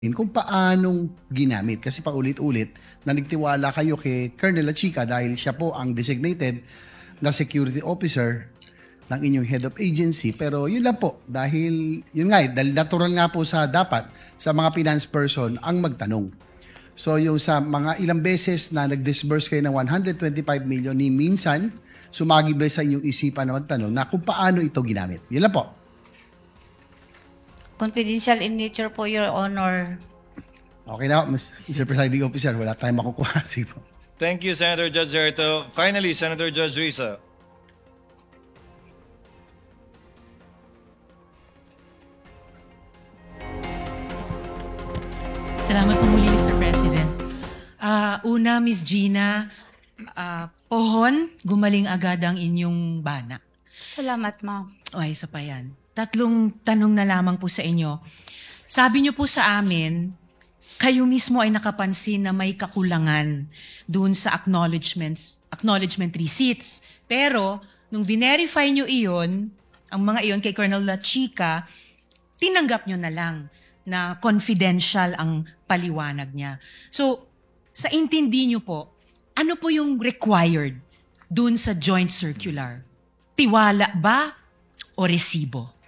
kung paanong ginamit. Kasi paulit-ulit na nagtiwala kayo kay Colonel Lachica dahil siya po ang designated na security officer ng inyong head of agency. Pero yun lang po, dahil yun nga, dahil natural nga po sa dapat sa mga finance person ang magtanong. So yung sa mga ilang beses na nag-disburse kayo ng 125 million ni minsan, sumagi ba sa inyong isipan na magtanong na kung paano ito ginamit? Yun lang po. Confidential in nature po, Your Honor. Okay na, Mr. Presiding Officer, wala tayong makukuha. Sige po. Thank you, Senator Judge Zerto. Finally, Senator Judge Risa. Salamat po muli, Mr. President. Una, Miss Gina, pohon, gumaling agad ang inyong bana. Salamat, ma'am. O, isa pa yan. 3 tanong na lamang po sa inyo. Sabi niyo po sa amin, kayo mismo ay nakapansin na may kakulangan doon sa acknowledgement receipts. Pero, nung verify niyo iyon, ang mga iyon kay Colonel Lachica, tinanggap niyo na lang na confidential ang paliwanag niya. So, sa intindi niyo po, ano po yung required doon sa joint circular? Tiwala ba o resibo?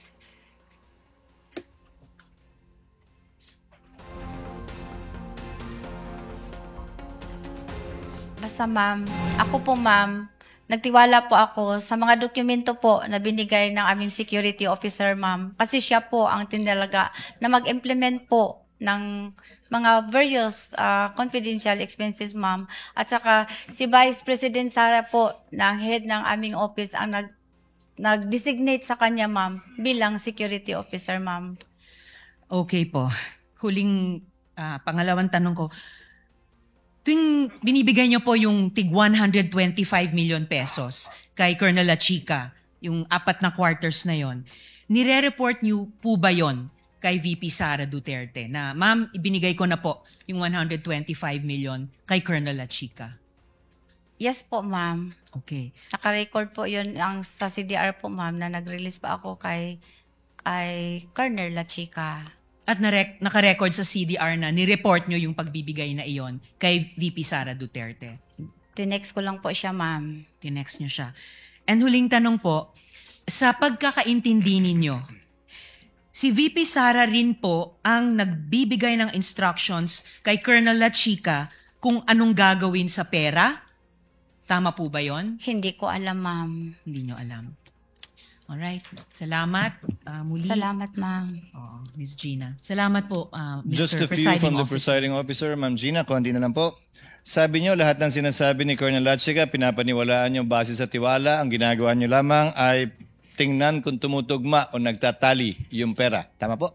Basta, ma'am, ako po, ma'am, nagtiwala po ako sa mga dokumento po na binigay ng aming security officer, ma'am. Kasi siya po ang tinalaga na mag-implement po ng mga various confidential expenses, ma'am. At saka si Vice President Sara po, ng head ng aming office, ang nag-designate sa kanya, ma'am, bilang security officer, ma'am. Okay po. Huling pangalawang tanong ko. Tuwing binibigay niyo po yung tig 125 million pesos kay Colonel Lachica, yung 4 na quarters na yon, nire-report niyo po ba yon kay VP Sara Duterte na, ma'am, ibinigay ko na po yung 125 million kay Colonel Lachica? Yes po, ma'am. Okay. Naka-record po yun sa CDR po, ma'am, na nag-release pa ako kay Colonel Lachica. At naka-record sa CDR na nireport nyo yung pagbibigay na iyon kay VP Sara Duterte? Tinext ko lang po siya, ma'am. Tinext nyo siya. And huling tanong po, sa pagkakaintindi ninyo, si VP Sara rin po ang nagbibigay ng instructions kay Colonel Lachica kung anong gagawin sa pera? Tama po ba yon? Hindi ko alam, ma'am. Hindi nyo alam. Alright. Salamat. Muli. Salamat, ma'am. Ms. Gina. Salamat po, Mr. Just a few Presiding from the Officer. presiding officer, Ma'am Gina, konti na lang po. Sabi niyo, lahat ng sinasabi ni Colonel Lachica, pinapaniwalaan niyo base sa tiwala. Ang ginagawa niyo lamang ay tingnan kung tumutugma o nagtatali yung pera. Tama po?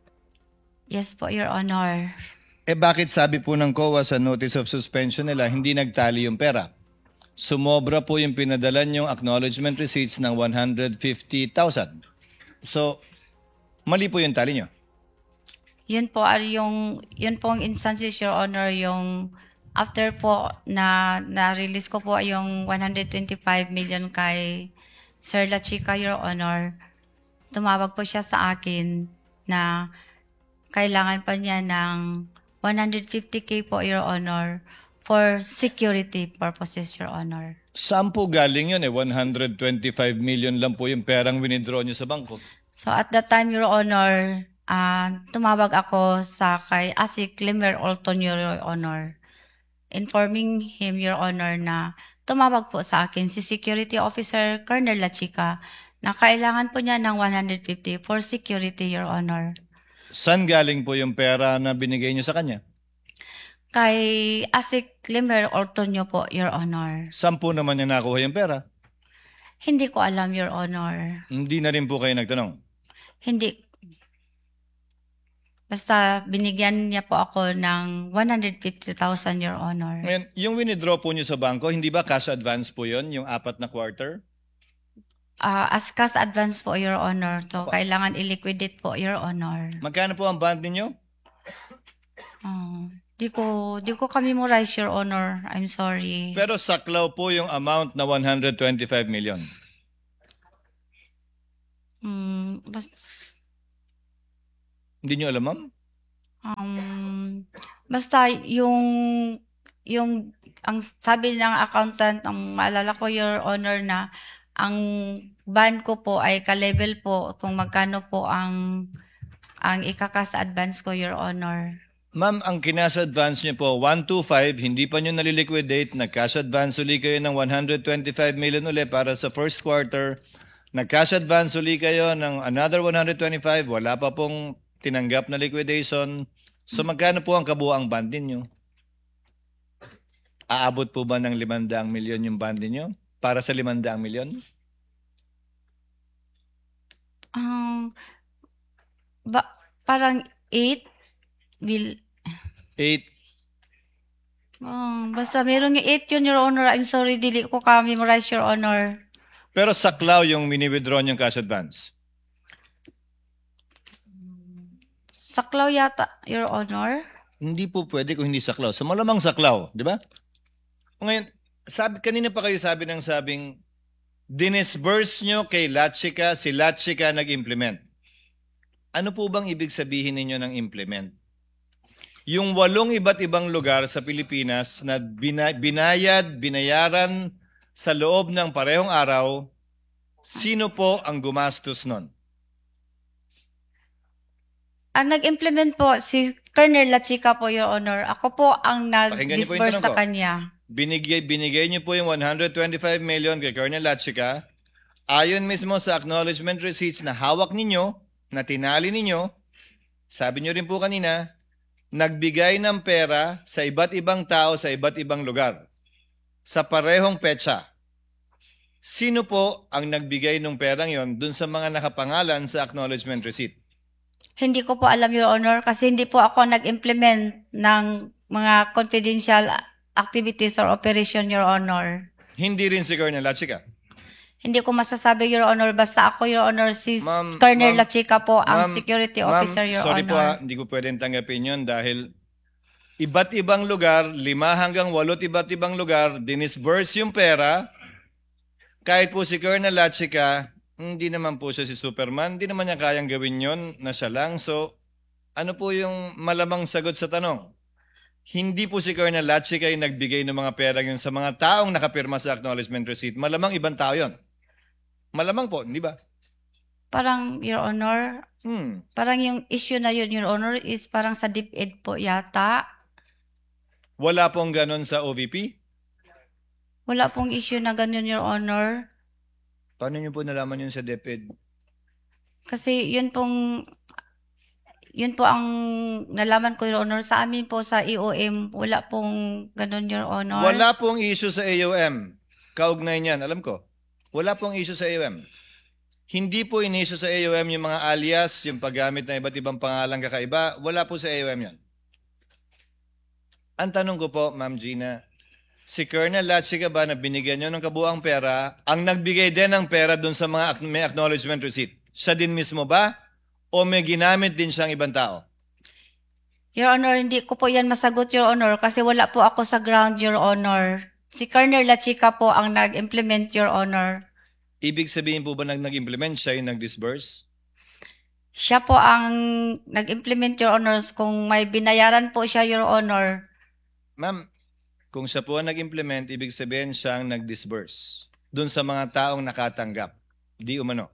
Yes po, Your Honor. Bakit sabi po ng COA sa notice of suspension nila, hindi nagtali yung pera? Sumobra po yung pinadala niyong acknowledgement receipts ng 150,000. So, mali po yung tali niyo. Yun po ang instances, Your Honor, yung after po na-release ko po yung 125 million kay Sir Lachica, Your Honor, tumawag po siya sa akin na kailangan pa niya ng 150K po, Your Honor, for security purposes, Your Honor. Saan po galing yun 125 million lang po yung perang winidraw niyo sa bangko. So at that time, Your Honor, tumawag ako sa kay Asik Limer Olton, Your Honor, informing him, Your Honor, na tumawag po sa akin si Security Officer Colonel Lachica na kailangan po niya ng 150 for security, Your Honor. Saan galing po yung pera na binigay niyo sa kanya? Kay Asik Limer Ortonio po, Your Honor. Saan po naman niya nakuha yung pera? Hindi ko alam, Your Honor. Hindi na rin po kayo nagtanong. Hindi. Basta binigyan niya po ako ng 150,000, Your Honor. Ngayon, yung winidraw po niyo sa bangko, hindi ba cash advance po yon yung 4 na quarter? As cash advance po, Your Honor. So, kailangan i-liquidate po, Your Honor. Magkano po ang bond ninyo? Di ko ka-memorize, Your Honor. I'm sorry. Pero saklaw po yung amount na 125 million. Basta, Hindi nyo alam, ma'am? Basta yung ang sabi ng accountant, ang maalala ko, Your Honor, na ang ban ko po ay ka-level po kung magkano po ang ikaka sa advance ko, Your Honor. Ma'am, ang kinash advance niyo po, 125, hindi pa niyo naliliquidate, nag-cash advance uli kayo ng 125 million uli para sa first quarter, nag-cash advance uli kayo ng another 125, wala pa pong tinanggap na liquidation. So magkano po ang kabuuang band ninyo? Aabot po ba ng 500 milyon yung band ninyo para sa 500 milyon? Parang 8 will 8. basta meron yung 8 yun, Your Honor. I'm sorry, dili ko ka-memorize, Your Honor. Pero saklaw yung mini-withdraw yung cash advance. Saklaw yata, Your Honor. Hindi po pwede kung hindi saklaw. So malamang saklaw, di ba? Ngayon, kanina pa kayo sabing dinisburse nyo kay Lachica, si Lachica nag-implement. Ano po bang ibig sabihin ninyo ng implement? Yung 8 iba't ibang lugar sa Pilipinas na binayaran sa loob ng parehong araw, sino po ang gumastos nun? Ang nag-implement po si Colonel Lachica po, Your Honor. Ako po ang Pakinggan niyo po yung nag-disburse tanong sa ko. kanya. Binigay niyo po yung 125 million kay Colonel Lachica. Ayon mismo sa acknowledgement receipts na hawak ninyo, na tinali ninyo, sabi niyo rin po kanina, nagbigay ng pera sa iba't ibang tao sa iba't ibang lugar sa parehong petsa. Sino po ang nagbigay ng perang yon dun sa mga nakapangalan sa acknowledgement receipt? Hindi ko po alam, Your Honor, kasi hindi po ako nag-implement ng mga confidential activities or operation, Your Honor. Hindi rin si Colonel Lachica. Hindi ko masasabi, Your Honor. Basta ako, Your Honor, si Ma'am, Colonel ma'am, Lachica po ang Ma'am, security officer, Your sorry po Honor. hindi ko pwedeng tanggapin yun dahil iba't ibang lugar, 5 hanggang 8 iba't ibang lugar, dinisburse yung pera. Kahit po si Colonel Lachica, hindi naman po siya si Superman, hindi naman niya kayang gawin yon na siya lang. So, ano po yung malamang sagot sa tanong? Hindi po si Colonel Lachica yung nagbigay ng mga pera yun sa mga taong nakapirma sa acknowledgement receipt. Malamang ibang tao yun. Malamang po, di ba? Parang, Your Honor, parang yung issue na yun, Your Honor, is parang sa DepEd po yata. Wala pong ganon sa OVP? Wala pong issue na ganun, Your Honor. Paano niyo po nalaman yun sa DepEd? Kasi yun po ang nalaman ko, Your Honor. Sa amin po sa EOM, wala pong ganun, Your Honor. Wala pong issue sa AOM. Kaugnay niyan, alam ko. Wala pong issue sa AOM. Hindi po in-issue sa AOM yung mga alias, yung paggamit ng iba't ibang pangalang kakaiba. Wala po sa AOM yan. Ang tanong ko po, Ma'am Gina, si Colonel Lachica ba na binigyan nyo ng kabuang pera, ang nagbigay din ng pera dun sa mga may acknowledgement receipt? Siya din mismo ba? O may ginamit din siyang ibang tao? Your Honor, hindi ko po yan masagot, Your Honor, kasi wala po ako sa ground, Your Honor. Si Colonel Lachica po ang nag-implement, Your Honor. Ibig sabihin po ba nag-implement siya yung nag-disburse? Siya po ang nag-implement, Your Honor. Kung may binayaran po siya, Your Honor. Ma'am, kung siya po ang nag-implement, ibig sabihin siya ang nag-disburse dun sa mga taong nakatanggap. Di umano.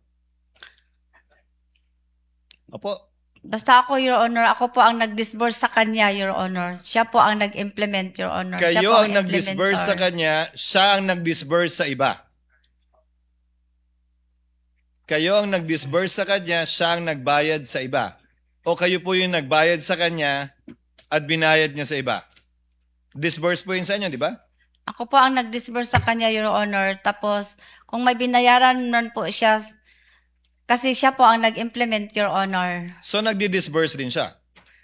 Opo. Basta ako, Your Honor, ako po ang nag-disburse sa kanya, Your Honor. Siya po ang nag-implement, Your Honor. Siya Kayo po ang nag-disburse sa kanya, siya ang nag-disburse sa iba. Kayo ang nag-disburse sa kanya, siya ang nagbayad sa iba. O kayo po yung nagbayad sa kanya at binayad niya sa iba. Disburse po yun sa inyo, di ba? Ako po ang nag-disburse sa kanya, Your Honor. Tapos, kung may binayaran nun po siya, kasi siya po ang nag-implement, Your Honor. So nagdi-disburse din siya.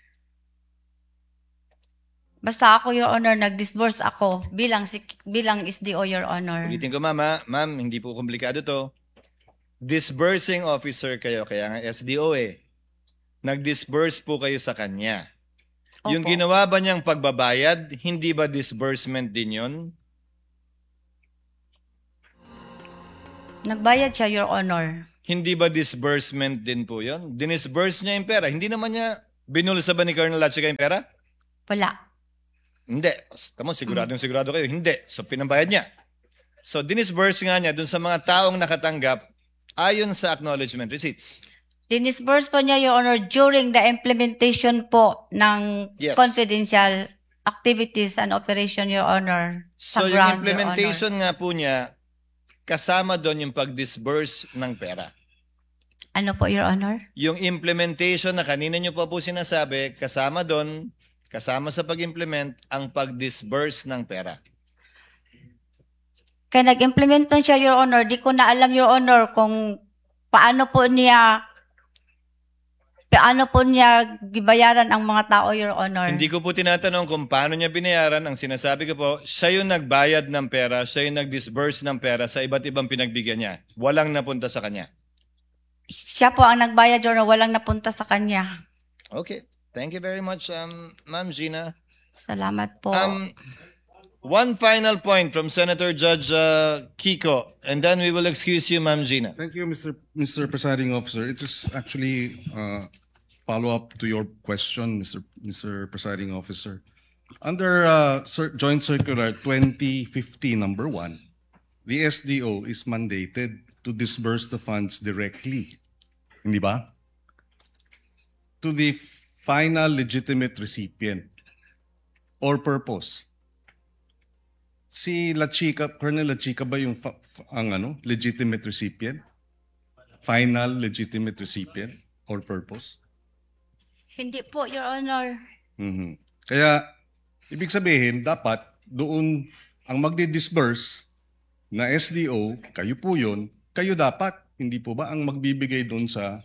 Basta ako, Your Honor, nag-disburse ako bilang SDO, Your Honor. Ulitin ko, ma'am, hindi po komplikado to. Disbursing officer kayo, kaya nga SDO eh. Nag-disburse po kayo sa kanya. Opo. Yung ginawa ba niyang pagbabayad, hindi ba disbursement din yun? Nagbayad siya, Your Honor. Hindi ba disbursement din po yun? Dinisburse niya yung pera. Hindi naman niya Binulsa ba ni Colonel Lachica yung pera? Wala. Hindi. Tamo, sigurado kayo. Hindi. So, pinambayad niya. So, dinisburse nga niya dun sa mga taong nakatanggap ayon sa acknowledgement receipts. Dinisburse po niya, Your Honor, during the implementation po ng Yes. confidential activities and operation, Your Honor. Sa So, yung ground, Your implementation nga po niya, kasama doon yung pag-disburse ng pera. Honor. Ano po, Your Honor? Yung implementation na kanina nyo pa po sinasabi, kasama doon, kasama sa pag-implement, ang pag-disburse ng pera. Kaya nag-implement na siya, Your Honor. Di ko na alam, Your Honor, kung paano po niya gibayaran ang mga tao, Your Honor. Hindi ko po tinatanong kung paano niya binayaran. Ang sinasabi ko po, siya yung nagbayad ng pera, siya yung nag-disburse ng pera sa iba't ibang pinagbigyan niya. Walang napunta sa kanya. Siya po ang nagbayad, Your Honor. Walang napunta sa kanya. Okay. Thank you very much, Ma'am Gina. Salamat po. One final point from Senator Judge Kiko, and then we will excuse you, Ma'am Gina. Thank you, Mr. Presiding Officer. It is actually follow-up to your question, Mr. Presiding Officer. Under Joint Circular 2015 number 1, the SDO is mandated to disburse the funds directly, hindi ba? To the final legitimate recipient or purpose. Si Lachica, Colonel Lachica ba yung legitimate recipient? Final legitimate recipient or purpose? Hindi po, Your Honor. Mhm. Kaya, ibig sabihin, dapat doon ang magdi-disburse na SDO, kayo po yun, kayo dapat, hindi po ba ang magbibigay doon sa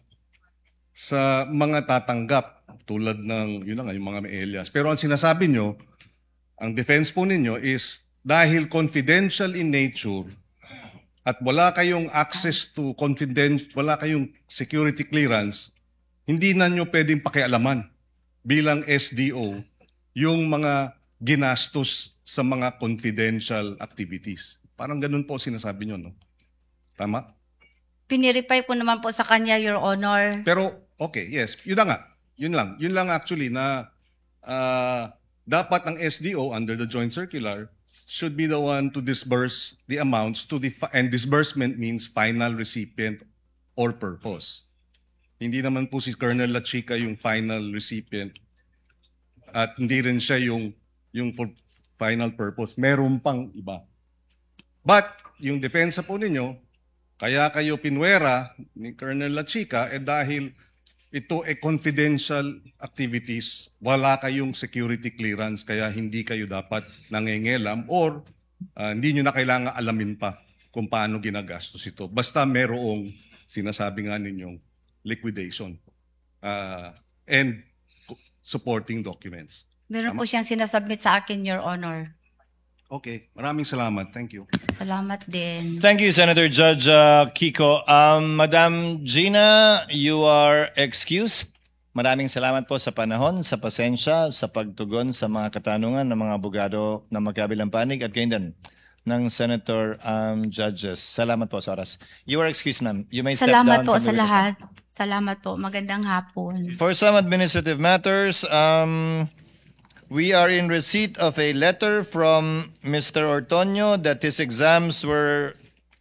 mga tatanggap tulad ng, yun na nga, yung mga may alias. Pero ang sinasabi nyo, ang defense po ninyo is dahil confidential in nature at wala kayong access to wala kayong security clearance, hindi na nyo pwedeng pakialaman bilang SDO yung mga ginastos sa mga confidential activities. Parang ganun po sinasabi nyo, no? Tama? Piniripay po naman po sa kanya, Your Honor. Pero, okay, yes. Yun na nga. Yun lang. Yun lang actually na dapat ang SDO under the Joint Circular should be the one to disburse the amounts to and disbursement means final recipient or purpose. Hindi naman po si Colonel Lachica yung final recipient at hindi rin siya yung for final purpose. Meron pang iba. But, yung depensa po ninyo, kaya kayo pinwera ni Colonel Lachica dahil ito confidential activities, wala kayong security clearance kaya hindi kayo dapat nangengelam or hindi nyo na kailangan alamin pa kung paano ginagastos ito. Basta merong sinasabi nga ninyong liquidation and supporting documents. Meron po siyang sinasubmit sa akin, Your Honor. Okay, maraming salamat. Thank you. Salamat din. Thank you, Senator Judge Kiko. Madam Gina, you are excused. Maraming salamat po sa panahon, sa pasensya, sa pagtugon sa mga katanungan ng mga abogado na magkabilang panig at kayo din ng Senator Judges. Salamat po sa oras. You are excused, ma'am. You may step Salamat down po from sa the witness lahat. Salamat po. Magandang hapon. For some administrative matters, we are in receipt of a letter from Mr. Ortonio that his exams were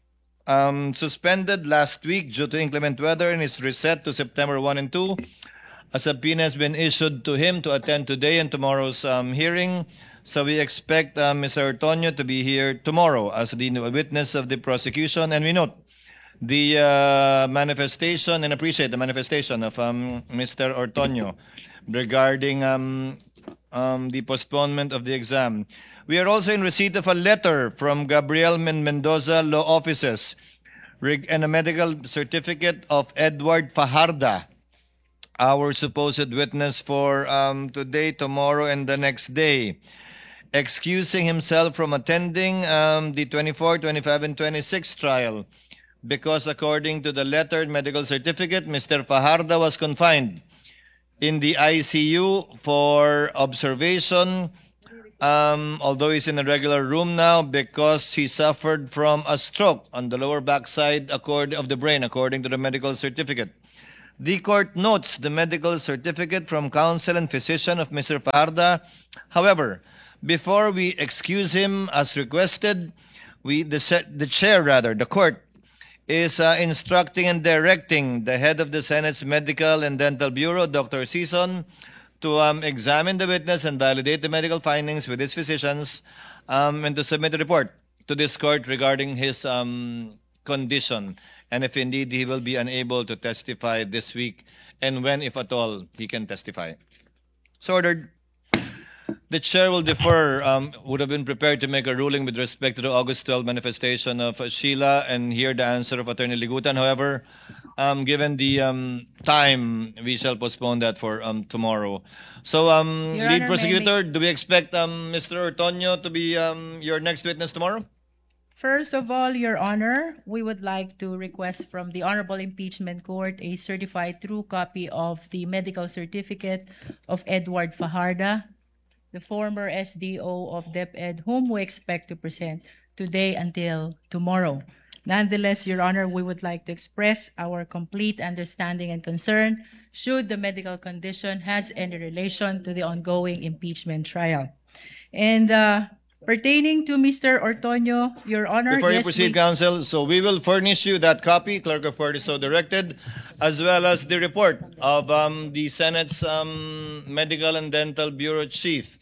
suspended last week due to inclement weather and is reset to September 1 and 2. A subpoena has been issued to him to attend today and tomorrow's hearing. So we expect Mr. Ortonio to be here tomorrow as the witness of the prosecution. And we note the manifestation and appreciate the manifestation of Mr. Ortonio regarding the postponement of the exam. We are also in receipt of a letter from Gabriel Mendoza Law Offices and a medical certificate of Edward Fajarda, our supposed witness for today, tomorrow, and the next day, excusing himself from attending the 24, 25, and 26 trial because according to the letter and medical certificate, Mr. Fajarda was confined in the ICU for observation, although he's in a regular room now because he suffered from a stroke on the lower backside of the brain, according to the medical certificate. The court notes the medical certificate from counsel and physician of Mr. Fajarda. However, before we excuse him as requested, the court is instructing and directing the head of the Senate's Medical and Dental Bureau, Dr. Sison, to examine the witness and validate the medical findings with his physicians, and to submit a report to this court regarding his condition, and if indeed he will be unable to testify this week, and when, if at all, he can testify. So ordered. The chair will defer, would have been prepared to make a ruling with respect to the August 12 manifestation of Sheila and hear the answer of Attorney Ligutan. However, given the time, we shall postpone that for tomorrow. So, Your lead Honor, prosecutor, do we expect Mr. Ortonio to be your next witness tomorrow? First of all, Your Honor, we would like to request from the Honorable Impeachment Court a certified true copy of the medical certificate of Edward Fajarda, the former SDO of DepEd, whom we expect to present today until tomorrow. Nonetheless, Your Honor, we would like to express our complete understanding and concern should the medical condition has any relation to the ongoing impeachment trial. And pertaining to Mr. Ortonio, Your Honor, Before you yes, proceed, counsel, so we will furnish you that copy, clerk of court is so directed, as well as the report of the Senate's Medical and Dental Bureau chief.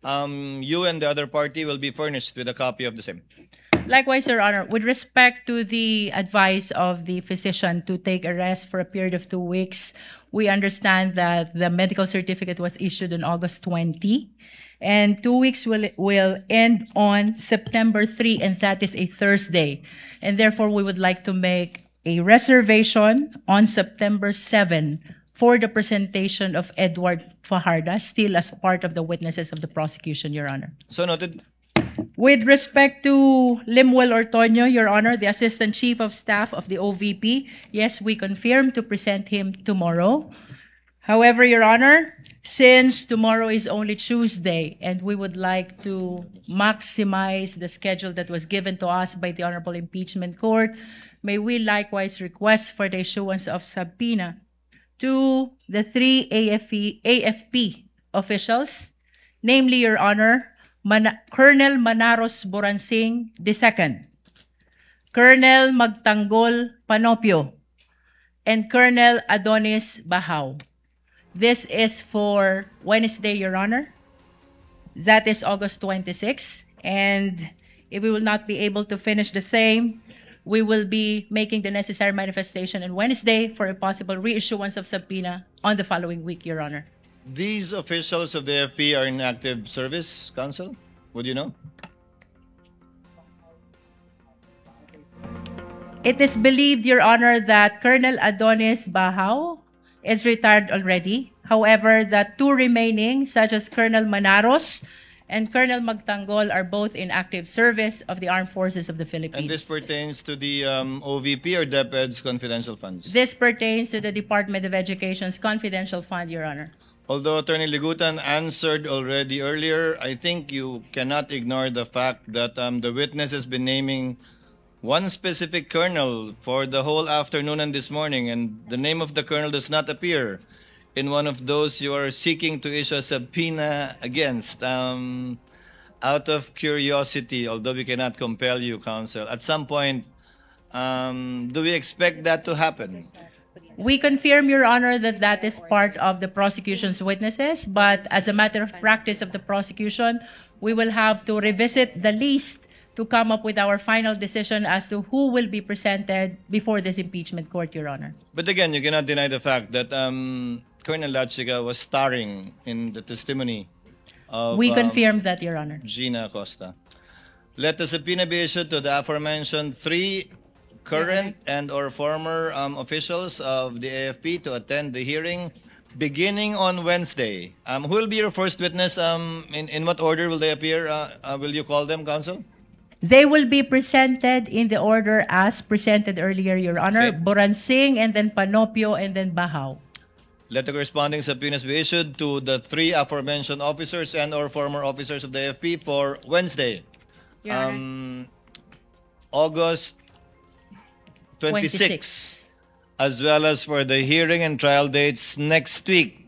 You and the other party will be furnished with a copy of the same. Likewise, Your Honor, with respect to the advice of the physician to take a rest for a period of 2 weeks, we understand that the medical certificate was issued on August 20, and 2 weeks will end on September 3, and that is a Thursday. And therefore, we would like to make a reservation on September 7 for the presentation of Edward Fajarda, still as part of the witnesses of the prosecution, Your Honor. So noted. With respect to Limuel Ortonio, Your Honor, the Assistant Chief of Staff of the OVP, yes, we confirm to present him tomorrow. However, Your Honor, since tomorrow is only Tuesday and we would like to maximize the schedule that was given to us by the Honorable Impeachment Court, may we likewise request for the issuance of subpoena to the 3 AFP officials, namely, Your Honor, Colonel Manaros Boransing II, Colonel Magtanggol Panopio, and Colonel Adonis Bahaw. This is for Wednesday, Your Honor. That is August 26. And if we will not be able to finish the same, we will be making the necessary manifestation on Wednesday for a possible reissuance of subpoena on the following week, Your Honor. These officials of the AFP are in active service, counsel? Would you know? It is believed, Your Honor, that Colonel Adonis Bahaw is retired already. However, the 2 remaining, such as Colonel Manaros and Colonel Magtanggol, are both in active service of the Armed Forces of the Philippines. And this pertains to the OVP or DepEd's confidential funds? This pertains to the Department of Education's confidential fund, Your Honor. Although Attorney Ligutan answered already earlier, I think you cannot ignore the fact that the witness has been naming one specific colonel for the whole afternoon and this morning, and the name of the colonel does not appear in one of those you are seeking to issue a subpoena against. Out of curiosity, although we cannot compel you, counsel, at some point, do we expect that to happen? We confirm, Your Honor, that that is part of the prosecution's witnesses, but as a matter of practice of the prosecution, we will have to revisit the list to come up with our final decision as to who will be presented before this impeachment court, Your Honor. But again, you cannot deny the fact that Colonel Lachiga was starring in the testimony of We confirm that, Your Honor. Gina Acosta. Let the subpoena be issued to the aforementioned 3 current and or former officials of the AFP to attend the hearing beginning on Wednesday. Who will be your first witness? In what order will they appear? Will you call them, counsel? They will be presented in the order as presented earlier, Your Honor. Okay. Boransing, and then Panopio, and then Bahaw. Let the corresponding subpoenas be issued to the 3 aforementioned officers and or former officers of the AFP for Wednesday, Your Honor. August 26. as well as for the hearing and trial dates next week.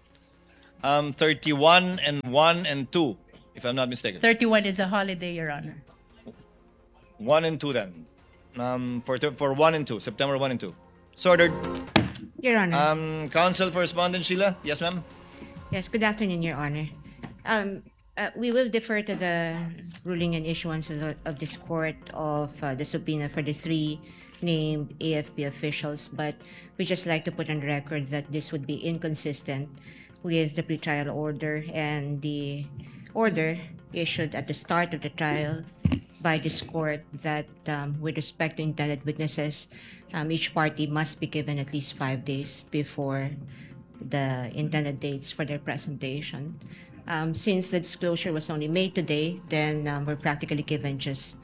31 and 1 and 2, if I'm not mistaken. 31 is a holiday, Your Honor. 1 and 2 then. For 1 and 2, September 1 and 2. So ordered. Your Honor. Counsel for Respondent Sheila. Yes, ma'am. Yes, good afternoon, Your Honor. We will defer to the ruling and issuance of this court of the subpoena for the 3 named AFP officials, but we just like to put on record that this would be inconsistent with the pretrial order and the order issued at the start of the trial by this court that with respect to intended witnesses, each party must be given at least 5 days before the intended dates for their presentation. Since the disclosure was only made today, then we're practically given just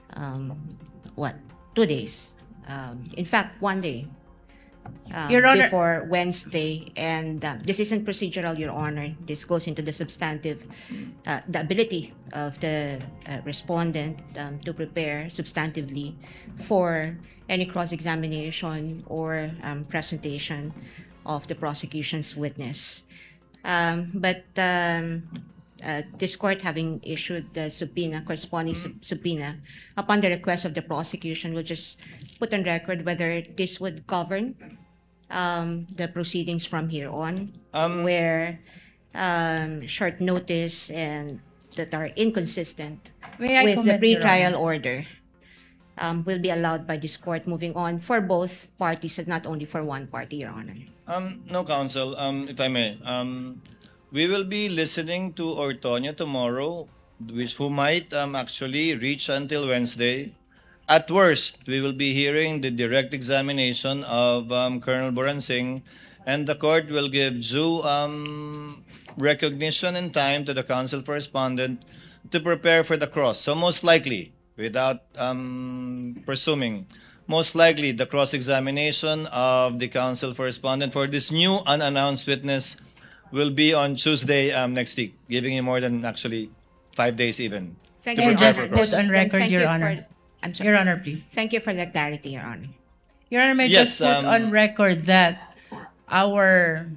2 days. In fact, 1 day Your Honor. before Wednesday, and this isn't procedural, Your Honor. This goes into the substantive, the ability of the respondent to prepare substantively for any cross-examination or presentation of the prosecution's witness. But this court, having issued the subpoena, corresponding subpoena, upon the request of the prosecution, will just put on record whether this would govern the proceedings from here on, where short notice and that are inconsistent May I with the comment, Your pretrial Honor? order will be allowed by this court moving on for both parties and not only for one party, Your Honor. No, counsel, if I may. We will be listening to Ortonio tomorrow, who might actually reach until Wednesday. At worst, we will be hearing the direct examination of Colonel Boransing, and the court will give due recognition and time to the counsel for respondent to prepare for the cross. So most likely, without presuming, most likely the cross-examination of the counsel for respondent for this new unannounced witness will be on Tuesday next week, giving you more than actually 5 days even. Thank To you, prepare Your just for Honor. put cross. on Then record, thank Your you Honor. I'm sorry. Your Honor, please. Thank you for the clarity, Your Honor. Your Honor, may I Yes, just put on record that our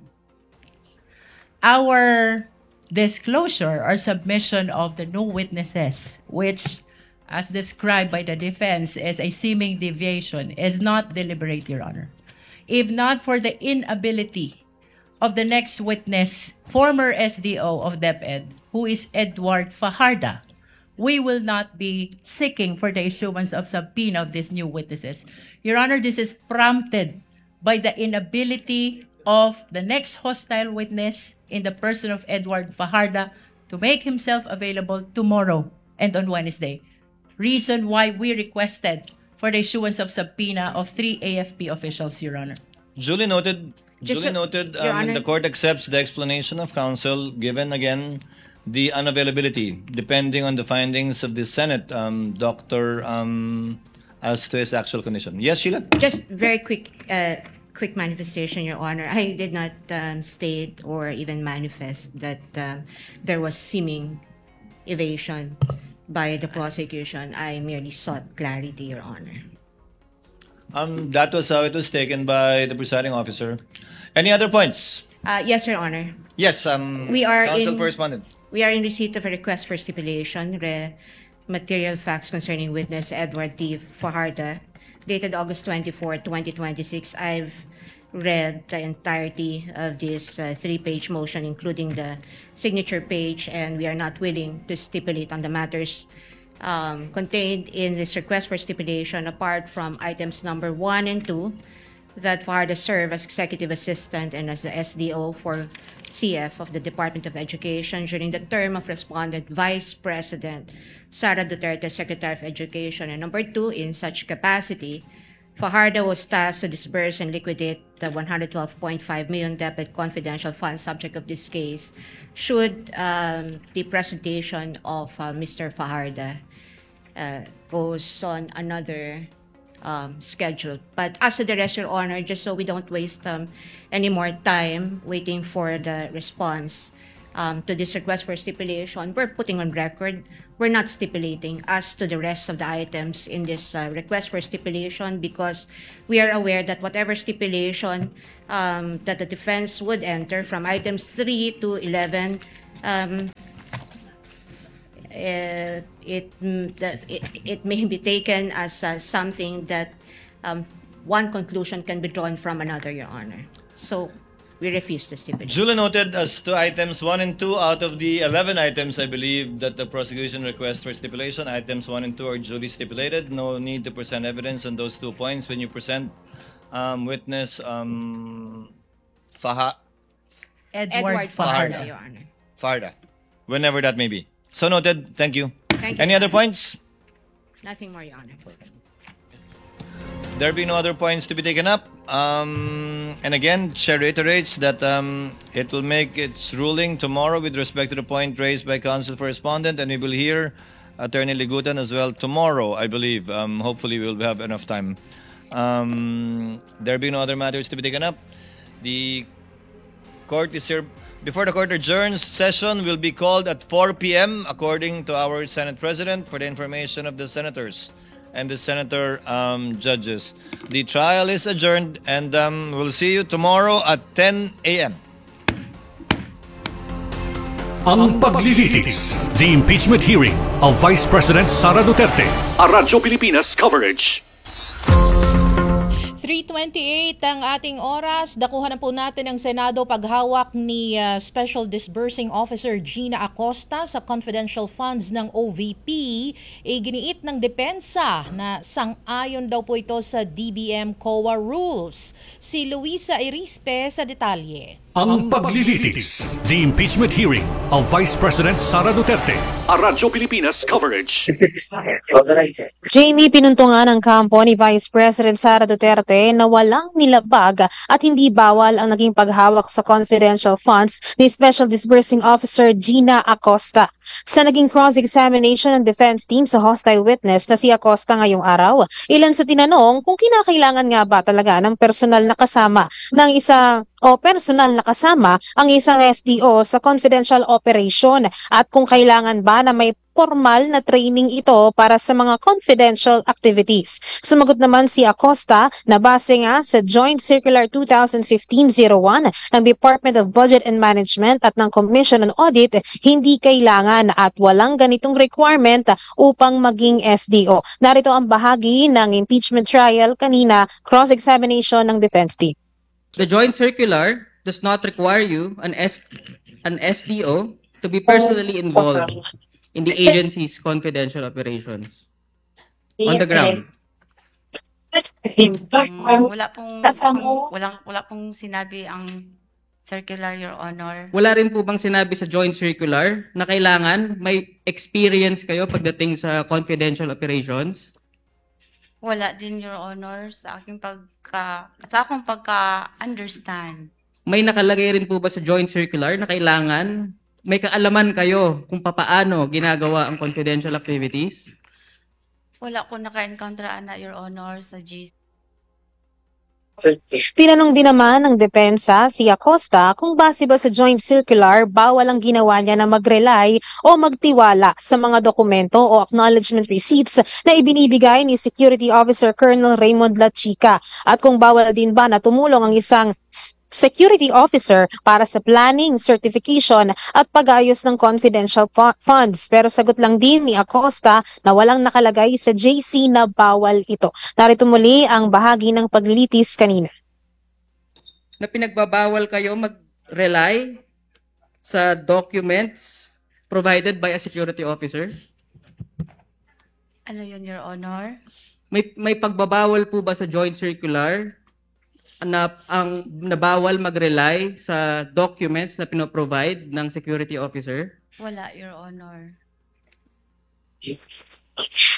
disclosure or submission of the new witnesses, which, as described by the defense, is a seeming deviation, is not deliberate, Your Honor. If not for the inability of the next witness, former SDO of DepEd, who is Edward Fajarda, we will not be seeking for the issuance of subpoena of these new witnesses. Your Honor, this is prompted by the inability of the next hostile witness in the person of Edward Fajarda to make himself available tomorrow and on Wednesday. Reason why we requested for the issuance of subpoena of 3 AFP officials, Your Honor. Duly noted. Just Duly so- noted. Your Honor. The court accepts the explanation of counsel, given again the unavailability, depending on the findings of the Senate doctor as to his actual condition. Yes, Sheila? Just very quick manifestation, Your Honor. I did not state or even manifest that there was seeming evasion by the prosecution. I merely sought clarity, Your Honor. That was how it was taken by the presiding officer. Any other points? Yes, Your Honor. Yes, We are counsel in- for respondent. We are in receipt of a request for stipulation, material facts concerning witness Edward T. Fajarda, dated August 24, 2026. I've read the entirety of this 3-page motion, including the signature page, and we are not willing to stipulate on the matters contained in this request for stipulation, apart from items number 1 and 2, that Fajardo serve as executive assistant and as the SDO for CF of the Department of Education during the term of respondent Vice President Sara Duterte, Secretary of Education. And number 2, in such capacity, Fajardo was tasked to disburse and liquidate the 112.5 million DepEd confidential funds subject of this case should the presentation of Mr. Fajardo goes on another schedule. But as to the rest, Your Honor, just so we don't waste any more time waiting for the response, to this request for stipulation, we're putting on record, we're not stipulating as to the rest of the items in this request for stipulation because we are aware that whatever stipulation that the defense would enter from items 3 to 11, it may be taken as something that one conclusion can be drawn from another, Your Honor. So we refuse to stipulate. Duly noted as to items 1 and 2 out of the 11 items, I believe that the prosecution requests for stipulation, items 1 and 2 are duly stipulated. No need to present evidence on those 2 points. When you present witness Edward Fajardo, Fajardo. Your Honor. Farda, whenever that may be. So noted. Thank you. Thank you, Any Your other Honor. points? Nothing more, Your Honor. There be no other points to be taken up. And again, Chair reiterates that it will make its ruling tomorrow with respect to the point raised by Counsel for Respondent, and we will hear Attorney Ligutan as well tomorrow, I believe. Hopefully, we'll have enough time. There be no other matters to be taken up. The court is here. Before the court adjourns, session will be called at 4 p.m. according to our Senate President for the information of the senators and the senator judges. The trial is adjourned and we'll see you tomorrow at 10 a.m. Ang paglilitis, the impeachment hearing of Vice President Sara Duterte, a Radyo Pilipinas coverage. 3:28 ang ating oras. Dakuhan na po natin ang Senado paghawak ni Special Disbursing Officer Gina Acosta sa confidential funds ng OVP. Giniit ng depensa na sang-ayon daw po ito sa DBM COA rules. Si Luisa Irispe sa detalye. Ang paglilitis, the impeachment hearing of Vice President Sara Duterte, a Radyo Pilipinas coverage. Jamie, pinuntungan ng kampo ni Vice President Sara Duterte na walang nilabag at hindi bawal ang naging paghawak sa confidential funds ni Special Disbursing Officer Gina Acosta. Sa naging cross-examination ng defense team sa hostile witness na si Acosta ngayong araw, ilan sa tinanong kung kinakailangan nga ba talaga ng personal na kasama ang isang SDO sa confidential operation at kung kailangan ba na may formal na training ito para sa mga confidential activities. Sumagot naman si Acosta na base nga sa Joint Circular 2015-01 ng Department of Budget and Management at ng Commission on Audit, hindi kailangan at walang ganitong requirement upang maging SDO. Narito ang bahagi ng impeachment trial kanina, cross-examination ng defense team. The joint circular does not require you, an SDO, to be personally involved in the agency's confidential operations on the ground. Wala pong sinabi ang circular, Your Honor. Wala rin po bang sinabi sa joint circular na kailangan may experience kayo pagdating sa confidential operations? Wala din, Your Honor, sa akong pagka-understand. May nakalagay rin po ba sa joint circular na kailangan may kaalaman kayo kung papaano ginagawa ang confidential activities? Wala ko naka-encounter, Your Honor, sa GC. Tinanong din naman ng depensa si Acosta kung base ba sa joint circular bawal ang ginawa niya na mag-rely o magtiwala sa mga dokumento o acknowledgement receipts na ibinibigay ni Security Officer Colonel Raymond Lachica at kung bawal din ba na tumulong ang isang security officer para sa planning, certification at pag-ayos ng confidential funds. Pero sagot lang din ni Acosta na walang nakalagay sa JC na bawal ito. Narito muli ang bahagi ng paglilitis kanina. Na pinagbabawal kayo mag-rely sa documents provided by a security officer? Ano yun, Your Honor? May pagbabawal po ba sa joint circular na ang nabawal mag-rely sa documents na pinoprovide ng security officer? Wala, Your Honor.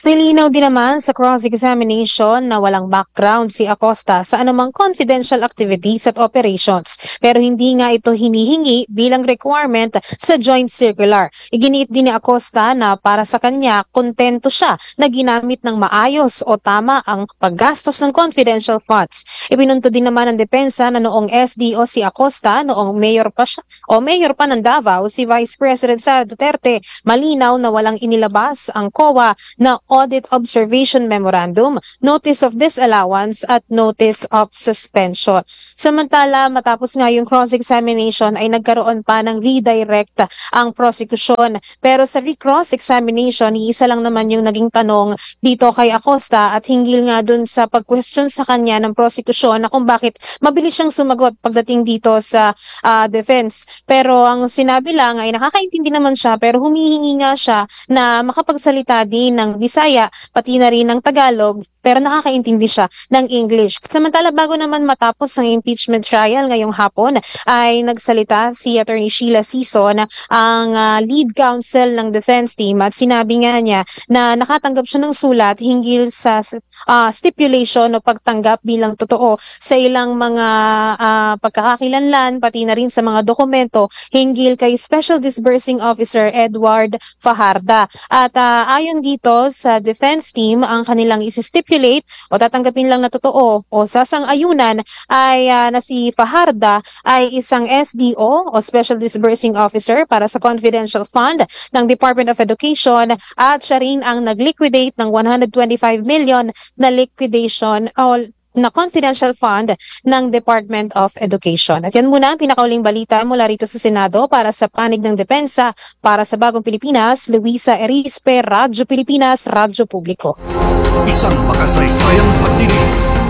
Nilinaw din naman sa cross-examination na walang background si Acosta sa anumang confidential activities at operations, pero hindi nga ito hinihingi bilang requirement sa joint circular. Iginiit din ni Acosta na para sa kanya, kontento siya na ginamit ng maayos o tama ang paggastos ng confidential funds. Ipinunto din naman ng depensa na noong SDO si Acosta, noong mayor pa siya o mayor pa ng Davao si Vice President Sara Duterte, malinaw na walang inilabas ang COA na Audit Observation Memorandum, Notice of Disallowance at Notice of Suspension. Samantala, matapos nga yung cross-examination ay nagkaroon pa ng redirect ang prosecution. Pero sa cross-examination, iisa lang naman yung naging tanong dito kay Acosta at hinggil nga dun sa pag-question sa kanya ng prosecution na kung bakit mabilis siyang sumagot pagdating dito sa defense. Pero ang sinabi lang ay nakakaintindi naman siya pero humihingi nga siya na makapagsalita din ng Bisaya pati na rin ng Tagalog pero nakakaintindi siya ng English. Samantala, bago naman matapos ang impeachment trial ngayong hapon, ay nagsalita si Attorney Sheila Sison, ang lead counsel ng defense team, at sinabi nga niya na nakatanggap siya ng sulat hinggil sa stipulation o pagtanggap bilang totoo sa ilang mga pagkakakilanlan, pati na rin sa mga dokumento hinggil kay Special Disbursing Officer Edward Fajarda. At ayon dito sa defense team, ang kanilang isistipulate o tatanggapin lang na totoo o sasang-ayunan ay na si Fajarda ay isang SDO o Special Disbursing Officer para sa confidential fund ng Department of Education at siya rin ang nag-liquidate ng 125 million na liquidation o na confidential fund ng Department of Education. At yan muna ang pinakauling balita mula rito sa Senado para sa panig ng depensa. Para sa Bagong Pilipinas, Luisa Erispe, Radyo Pilipinas, Radyo Publiko. Isang makasaysayang pagdinig.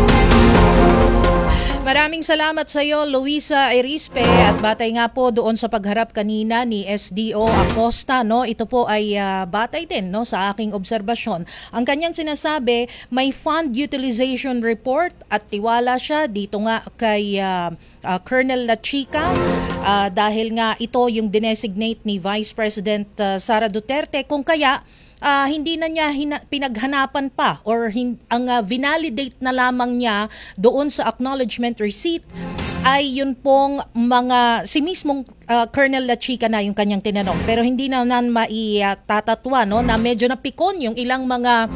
Maraming salamat sa iyo, Luisa Erispe, at batay nga po doon sa pagharap kanina ni SDO Acosta, no? Ito po ay batay din, no, sa aking obserbasyon. Ang kanyang sinasabi, may fund utilization report at tiwala siya dito nga kay Colonel La Chica dahil nga ito yung dinesignate ni Vice President Sara Duterte, kung kaya hindi na niya pinaghanapan pa or ang vinalidate na lamang niya doon sa acknowledgement receipt ay yun pong si mismong Colonel La Chica na yung kanyang tinanong. Pero hindi naman maitatatwa, no, na medyo napikon yung ilang mga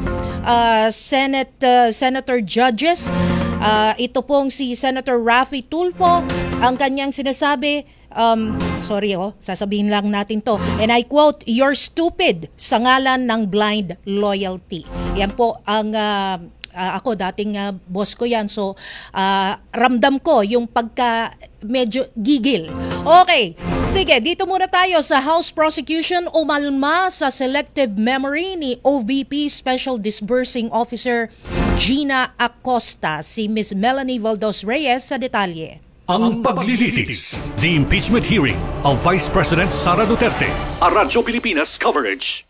senator judges. Ito pong si Senator Raffy Tulfo, ang kanyang sinasabi, sasabihin lang natin to, and I quote, "You're stupid" sa ngalan ng blind loyalty. Yan po ang ako dating boss ko yan, so ramdam ko yung pagka medyo gigil. Okay, sige, dito muna tayo sa House Prosecution. Umalma sa selective memory ni OVP Special Disbursing Officer Gina Acosta, si Ms. Melanie Valdos Reyes sa detalye. Ang paglilitis, the impeachment hearing of Vice President Sara Duterte, a Radyo Pilipinas coverage.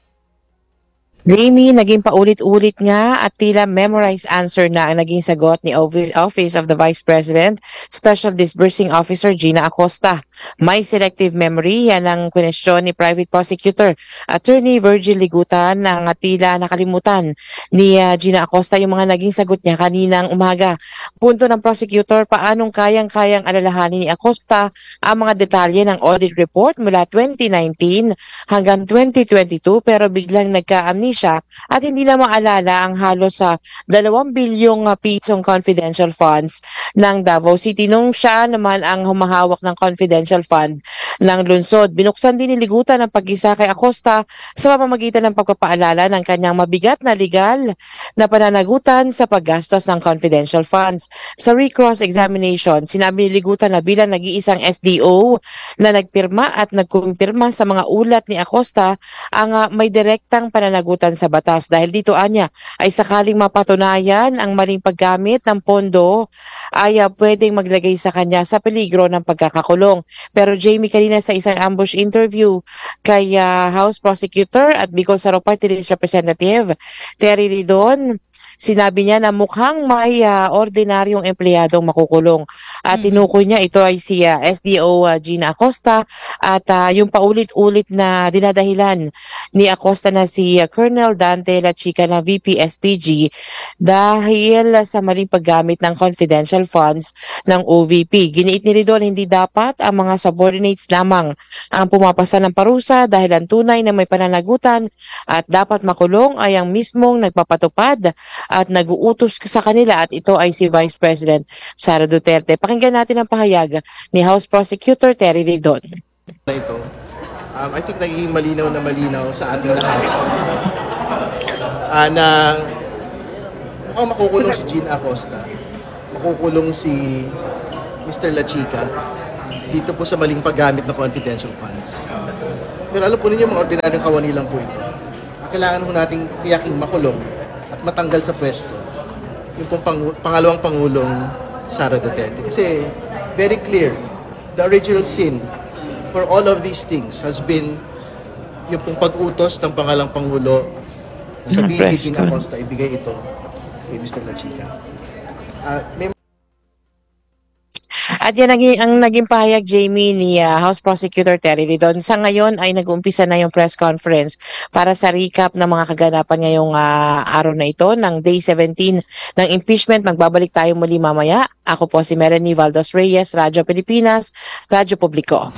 Jamie, naging paulit-ulit nga at tila memorized answer na ang naging sagot ni Office of the Vice President, Special Disbursing Officer Gina Acosta. May selective memory, yan ang kwestiyon ni Private Prosecutor Attorney Virgil Ligutan, na tila nakalimutan ni Gina Acosta yung mga naging sagot niya kaninang umaga. Punto ng prosecutor, paanong kayang-kayang alalahanin ni Acosta ang mga detalye ng audit report mula 2019 hanggang 2022 pero biglang nagka-amnesia at hindi na maalala ang halos sa 2 bilyong pisong confidential funds ng Davao City nung siya naman ang humahawak ng confidential fund ng lungsod. Binuksan din ni Ligutan ang pag-isa kay Acosta sa pamamagitan ng pagpapaalala ng kanyang mabigat na legal na pananagutan sa paggastos ng confidential funds. Sa recross examination, sinabi ni Ligutan na bilang nag-iisang SDO na nagpirma at nagkumpirma sa mga ulat ni Acosta ang may direktang pananagutan sa batas. Dahil dito anya ay sakaling mapatunayan ang maling paggamit ng pondo ay pwedeng maglagay sa kanya sa peligro ng pagkakakulong. Pero Jamie, kanina sa isang ambush interview kay House Prosecutor at Bicol Saro Party List Representative Terry Ridon, sinabi niya na mukhang may ordinaryong empleyadong makukulong. At tinukoy niya ito ay si SDO Gina Acosta at yung paulit-ulit na dinadahilan ni Acosta na si Colonel Dante La Chica na VP SPG dahil sa maling paggamit ng confidential funds ng OVP. Giniit ni Ridon hindi dapat ang mga subordinates lamang ang pumapasa ng parusa dahil ang tunay na may pananagutan at dapat makulong ay ang mismong nagpapatupad at nag-uutos sa kanila at ito ay si Vice President Sara Duterte. Pakinggan natin ang pahayag ni House Prosecutor Terry Ridon. Na ito, I think naging malinaw na malinaw sa ating lahat na mukhang makukulong si Gina Acosta, makukulong si Mr. La Chica dito po sa maling paggamit ng confidential funds. Pero alam po ninyo, mga ordinaryong kawani lang po ito. Kailangan po nating tiyaking makulong at matanggal sa pwesto yung pong pangalawang Pangulong Sara Duterte. Kasi very clear, the original sin for all of these things has been yung pong pag-utos ng pangalang Pangulo sa BBP na Acosta, ibigay ito kay Mr. La Chica. At yan ang naging pahayag, Jamie, ni House Prosecutor Terry Ridon. Sa ngayon ay nag-umpisa na yung press conference para sa recap ng mga kaganapan ngayong araw na ito ng Day 17 ng impeachment. Magbabalik tayo muli mamaya. Ako po si Melanie Valdos Reyes, Radyo Pilipinas, Radyo Publiko.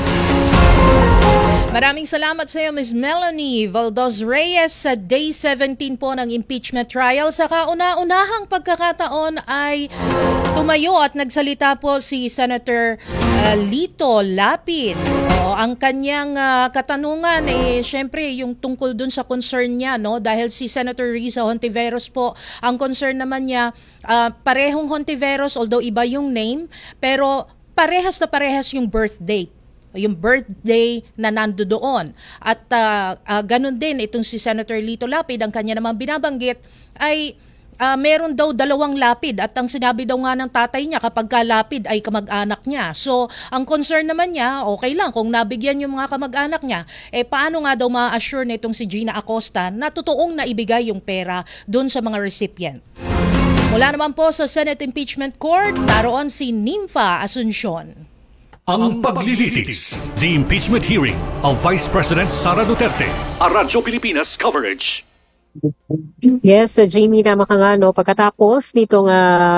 Maraming salamat sa iyo, Ms. Melanie Valdos Reyes, sa Day 17 po ng impeachment trial. Sa kauna-unahang pagkakataon ay tumayo at nagsalita po si Senator Lito Lapid. Ang kanyang katanungan syempre yung tungkol dun sa concern niya, no? Dahil si Senator Risa Hontiveros po, ang concern naman niya, parehong Hontiveros, although iba yung name, pero parehas na parehas yung birth date. Yung birthday na nandoon. At ganun din itong si Senator Lito Lapid, ang kanya namang binabanggit ay meron daw 2 lapid at ang sinabi daw nga ng tatay niya kapag lapid ay kamag-anak niya. So, ang concern naman niya, okay lang kung nabigyan yung mga kamag-anak niya, paano nga daw ma-assure nitong si Gina Acosta na totoong naibigay yung pera doon sa mga recipient. Mula naman po sa Senate Impeachment Court, naroon si Nympha Asuncion. Ang paglilitis, the impeachment hearing of Vice President Sara Duterte, a Radyo Pilipinas coverage. Yes, Jamie, tama ka nga, no? Pagkatapos nitong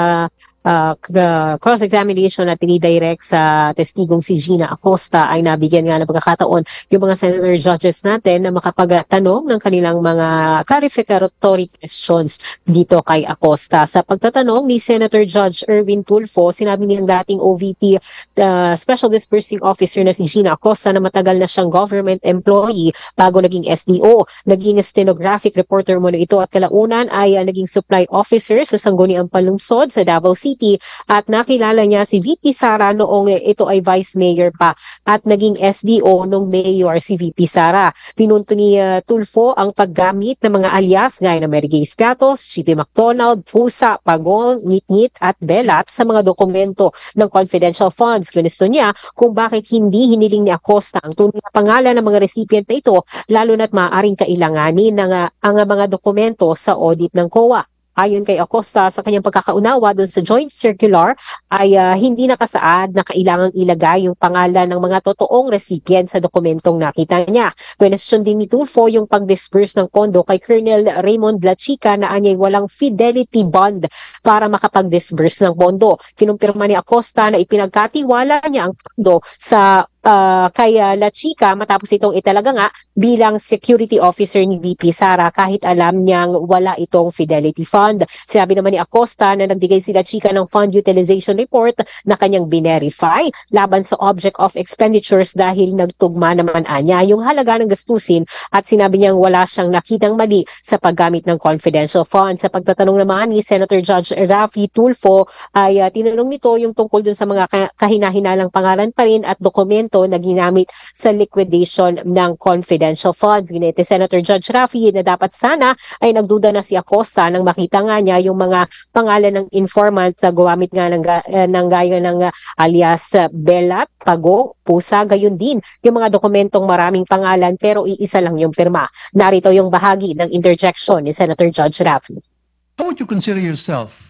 cross-examination na tinidirect sa testigong si Gina Acosta ay nabigyan nga ng pagkakataon yung mga senator judges natin na makapagtanong ng kanilang mga clarificatory questions dito kay Acosta. Sa pagtatanong ni Senator Judge Erwin Tulfo, sinabi niyang dating OVP Special Disbursing Officer na si Gina Acosta na matagal na siyang government employee bago naging SDO. Naging stenographic reporter muna ito at kalaunan ay naging supply officer sa Sangguniang Panlungsod sa Davao City at nakilala niya si VP Sara noong ito ay Vice Mayor pa at naging SDO nung Mayor si VP Sara. Pinunto ni Tulfo ang paggamit ng mga alias gaya ng Mary Gay Spiatos, Chippy McDonald, Pusa, Pagol, Ngit-Ngit at Belat sa mga dokumento ng confidential funds. Gusto niya kung bakit hindi hiniling ni Acosta ang tunay na pangalan ng mga recipient na ito lalo na't maaaring kailanganin ng ang mga dokumento sa audit ng COA. Ayon kay Acosta, sa kanyang pagkakaunawa doon sa joint circular ay hindi nakasaad na kailangang ilagay yung pangalan ng mga totoong recipient sa dokumentong nakita niya. Question din ni Tulfo yung pag-disburse ng pondo kay Colonel Raymond La Chica na anyay walang fidelity bond para makapag-disburse ng pondo. Kinumpirma ni Acosta na ipinagkatiwala niya ang pondo sa kay La Chica matapos itong italaga nga bilang security officer ni VP Sara kahit alam niyang wala itong fidelity fund. Sinabi naman ni Acosta na nagbigay si La Chica ng fund utilization report na kanyang binerify laban sa object of expenditures dahil nagtugma naman anya yung halaga ng gastusin at sinabi niyang wala siyang nakitang mali sa paggamit ng confidential fund. Sa pagtatanong naman ni Senator Judge Raffy Tulfo ay tinanong nito yung tungkol dun sa mga kahina-hinalang pangalan pa rin at dokumento na ginamit sa liquidation ng confidential funds. Ginete Senator Judge Raffy na dapat sana ay nagduda na si Acosta nang makita nga niya yung mga pangalan ng informant na gumamit nga ng gaya ng alias Belat, Pago, Pusa, gayon din yung mga dokumentong maraming pangalan pero iisa lang yung pirma. Narito yung bahagi ng interjection ni Senator Judge Raffy. How would you consider yourself?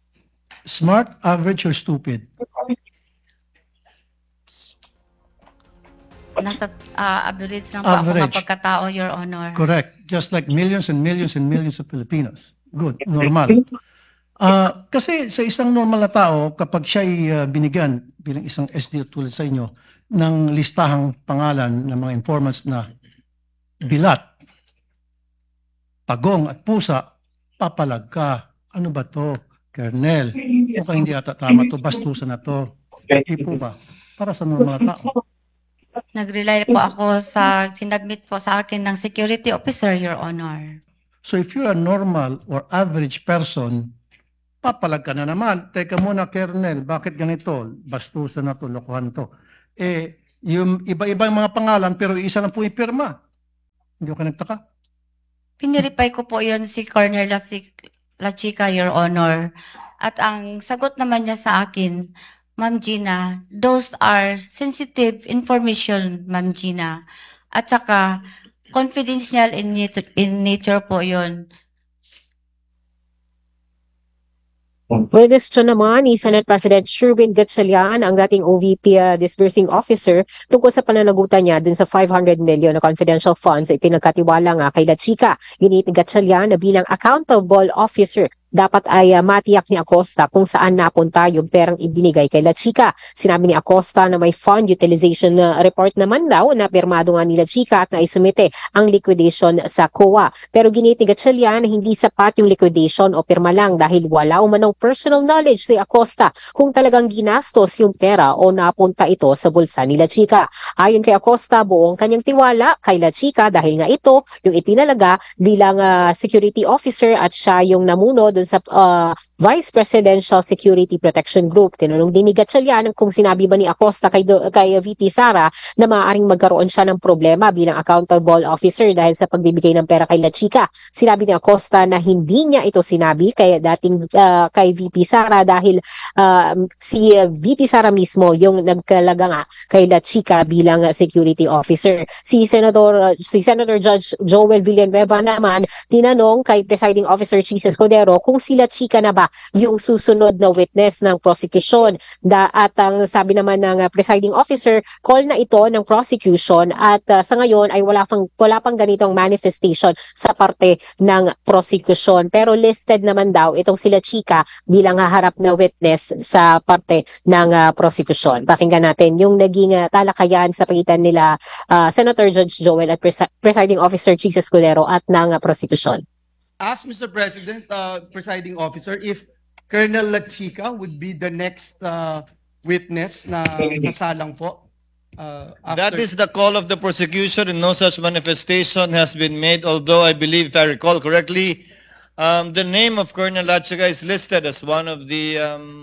Smart, average, or stupid? nasa average lang po ako Average. mapagkatao, Your Honor. Correct. Just like millions and millions and millions of Filipinos. Good. Normal. Kasi sa isang normal na tao, kapag siya ay binigyan bilang isang SDO tulad sa inyo ng listahang pangalan ng mga informants na bilat, pagong at pusa, papalag ka. Ano ba to? Colonel, mukhang hindi ata tama to, bastusan na to. Hindi po ba? Para sa normal na tao. Nag-rely po ako sa sinabmit po sa akin ng security officer, Your Honor. So if you're a normal or average person, papalag ka na naman. Teka muna, Colonel, bakit ganito? Bastusan na to, lokohan to. Yung iba-ibang mga pangalan pero isa lang po ipirma. Hindi ko nagtaka. Piniripay ko po yun si Colonel La Chica, Your Honor. At ang sagot naman niya sa akin, Ma'am Gina, those are sensitive information, Ma'am Gina. At saka, confidential in nature po yun. Question naman ni Senate President Sherwin Gatchalian, ang dating OVP disbursing officer, tungkol sa pananagutan niya dun sa 500 million na confidential funds ay pinagkatiwala nga kay La Chica. Ginit ni Gatchalian na bilang accountable officer, dapat ay matiyak ni Acosta kung saan napunta yung perang ibinigay kay La Chica. Sinabi ni Acosta na may fund utilization report naman daw na pirmado nga ni La Chica at naisumite ang liquidation sa COA. Pero ginit ni Gatchalian na hindi sapat yung liquidation o pirma lang dahil wala umanong personal knowledge si Acosta kung talagang ginastos yung pera o napunta ito sa bulsa ni La Chica. Ayon kay Acosta, buong kanyang tiwala kay La Chica dahil nga ito yung itinalaga bilang security officer at siya yung namuno dun sa Vice Presidential Security Protection Group. Tinanong din ni Gatchalian kung sinabi ba ni Acosta kay VP Sara na maaaring magkaroon siya ng problema bilang accountable officer dahil sa pagbibigay ng pera kay La Chica. Sinabi ni Acosta na hindi niya ito sinabi kay dating kay VP Sara dahil si VP Sara mismo yung nagkalaga nga kay La Chica bilang security officer. Si Senator Judge Joel Villanueva naman tinanong kay Presiding Officer Chis Escudero kung si La Chica na ba yung susunod na witness ng prosecution. At ang sabi naman ng Presiding Officer, call na ito ng prosecution at sa ngayon ay wala pang ganitong manifestation sa parte ng prosecution. Pero listed naman daw itong si La Chica bilang haharap na witness sa parte ng prosecution. Pakinggan natin yung naging talakayan sa pagitan nila Senator Judge Joel at Presiding Officer Chis Escudero at ng prosecution. Ask Mr. President, Presiding Officer, if Colonel La Chica would be the next witness na sasalang po. That is the call of the prosecution and no such manifestation has been made, although I believe, if I recall correctly, the name of Colonel La Chica is listed as one of the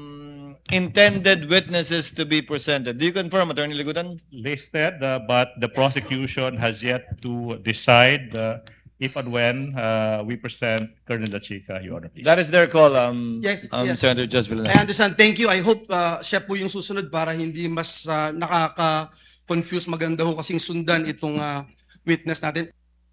intended witnesses to be presented. Do you confirm, Attorney Ligudan? Listed, but the prosecution has yet to decide if and when we present Colonel La Chica, Your Honor, please. That is their call, Yes. Senator Judge Villanueva. I understand. Thank you. I hope siya po yung susunod para hindi mas nakaka-confuse. Maganda ho kasing sundan itong witness natin.